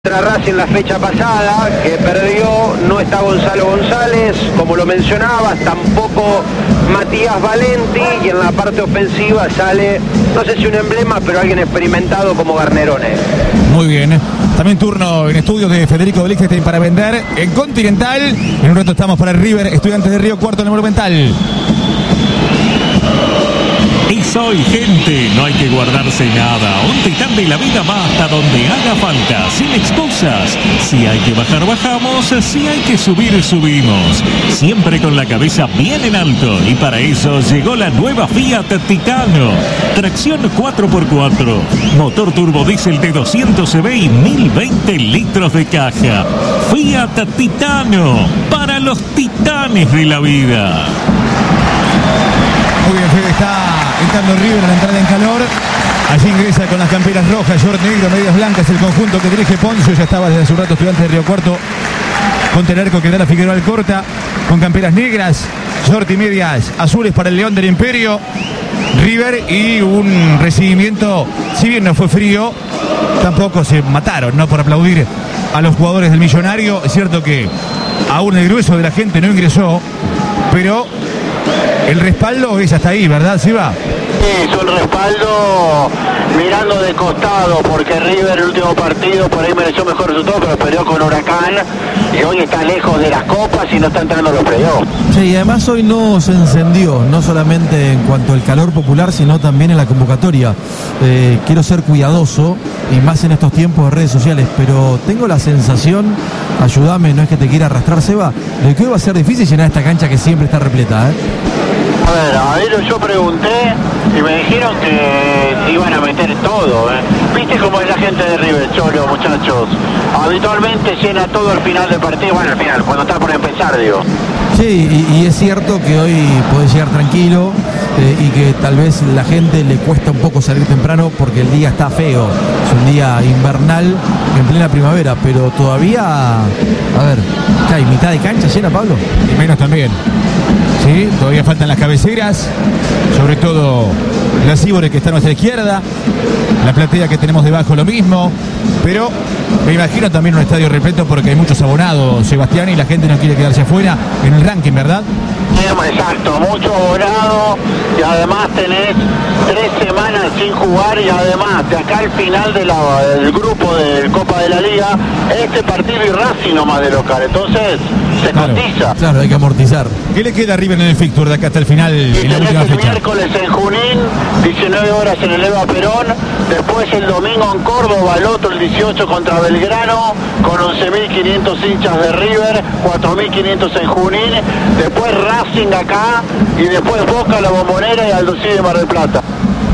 Racing la fecha pasada, que perdió, no está Gonzalo González, como lo mencionabas, tampoco Matías Valenti, y en la parte ofensiva sale, no sé si un emblema, pero alguien experimentado como Garnerone. Muy bien, también turno en estudios de Federico Lichtenstein para vender en Continental. En un rato estamos para el River, Estudiantes de Río Cuarto en el Monumental. Y soy gente, no hay que guardarse nada. Un titán de la vida va hasta donde haga falta, sin excusas. Si hay que bajar, bajamos. Si hay que subir, subimos. Siempre con la cabeza bien en alto. Y para eso llegó la nueva Fiat Titano. Tracción 4x4. Motor turbo diésel de 200 cb y 1020 litros de caja. Fiat Titano. Para los titanes de la vida. Muy bien, Fede, está entrando River a la entrada en calor. Allí ingresa con las camperas rojas, short negro, medias blancas, el conjunto que dirige Poncio. Ya estaba desde hace un rato Estudiantes de Río Cuarto con el arco que da la Figueroa Alcorta, con camperas negras, short y medias azules para el León del Imperio. River, y un recibimiento, si bien no fue frío, tampoco se mataron, ¿no?, por aplaudir a los jugadores del Millonario. Es cierto que aún el grueso de la gente no ingresó, pero el respaldo es hasta ahí, ¿verdad, Siva? Sí, es un respaldo mirando de costado, porque River el último partido por ahí mereció mejor resultado, pero peleó con Huracán y hoy está lejos de las copas y no está entrando a los playoffs. Sí, y además hoy no se encendió, no solamente en cuanto al calor popular, sino también en la convocatoria. Quiero ser cuidadoso, y más en estos tiempos de redes sociales, pero tengo la sensación, ayúdame, no es que te quiera arrastrar, Seba, de que hoy va a ser difícil llenar esta cancha que siempre está repleta, ¿eh? A ver, yo pregunté y me dijeron que iban a meter todo, ¿eh? ¿Viste cómo es la gente de River, Cholo, muchachos? Habitualmente llena todo al final del partido, bueno, al final, cuando está por empezar, digo. Sí, y es cierto que hoy podés llegar tranquilo y que tal vez la gente le cuesta un poco salir temprano porque el día está feo. Es un día invernal en plena primavera, pero todavía, a ver, ¿qué hay? ¿Mitad de cancha llena, Pablo? Y menos también. Sí, todavía faltan las cabeceras, sobre todo la Cíbore que está a nuestra izquierda, la platea que tenemos debajo lo mismo, pero me imagino también un estadio repleto porque hay muchos abonados, Sebastián, y la gente no quiere quedarse afuera en el ranking, ¿verdad? Exacto, mucho abonado, y además tenés 3 semanas sin jugar, y además de acá al final del grupo de Copa de la Liga, este partido y Racing nomás de local, entonces se cotiza. Claro, hay que amortizar. ¿Qué le queda a River en el fixture de acá hasta el final, y en la última el fecha? Miércoles en Junín, 19 horas en el Eva Perón, después el domingo en Córdoba, el otro el 18 contra Belgrano, con 11.500 hinchas de River, 4.500 en Junín, después Racing acá, y después Boca, La Bombonera y Aldo Civi de Mar del Plata.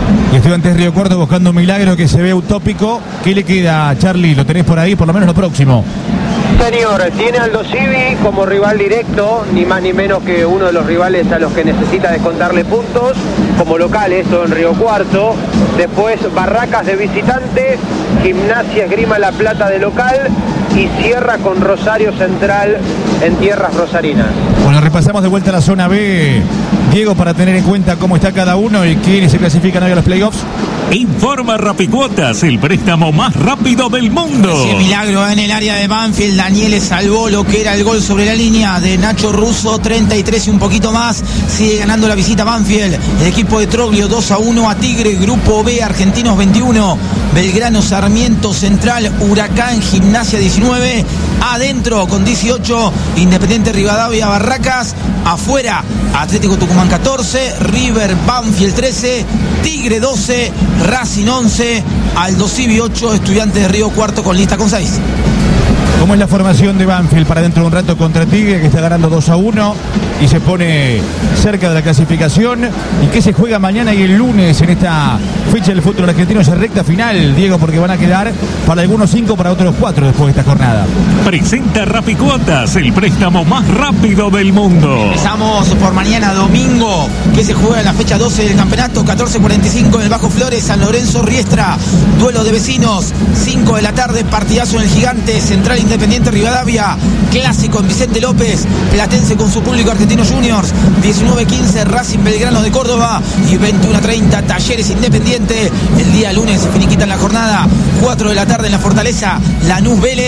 Y Estudiantes de Río Cuarto buscando un milagro que se ve utópico. ¿Qué le queda, Charlie? ¿Lo tenés por ahí, por lo menos lo próximo? Señor, tiene Aldo Civi como rival directo, ni más ni menos que uno de los rivales a los que necesita descontarle puntos, como local, esto en Río Cuarto. Después Barracas de visitante, Gimnasia Esgrima La Plata de local, y cierra con Rosario Central en tierras rosarinas. Bueno, repasamos de vuelta a la zona B, Diego, para tener en cuenta cómo está cada uno y quiénes se clasifican hoy a los playoffs. Informa Rapicuotas, el préstamo más rápido del mundo. Sí, milagro en el área de Banfield. Daniele salvó lo que era el gol sobre la línea de Nacho Russo, 33 y un poquito más. Sigue ganando la visita Banfield. El equipo de Troglio 2-1 a Tigre. Grupo B, Argentinos 21. Belgrano, Sarmiento, Central, Huracán, Gimnasia 19. Adentro con 18, Independiente Rivadavia, Barracas. Afuera, Atlético Tucumán 14, River, Banfield 13, Tigre 12, Racing 11, Aldo Civi 8, Estudiantes de Río Cuarto con lista con 6. ¿Cómo es la formación de Banfield para dentro de un rato contra Tigre, que está ganando 2-1 y se pone cerca de la clasificación? ¿Y qué se juega mañana y el lunes en esta fecha del fútbol argentino? Esa recta final, Diego, porque van a quedar para algunos 5, para otros 4 después de esta jornada. Presenta Rapicuotas, el préstamo más rápido del mundo. Empezamos por mañana domingo, que se juega en la fecha 12 del campeonato, 14:45 en el Bajo Flores, San Lorenzo Riestra, duelo de vecinos, 5 de la tarde, partidazo en el Gigante, Central Independiente Rivadavia, clásico en Vicente López, Platense con su público Argentino Juniors, 19:15 Racing Belgrano de Córdoba y 21:30 Talleres Independiente. El día lunes se finiquita en la jornada, 4 de la tarde en la Fortaleza, Lanús Vélez.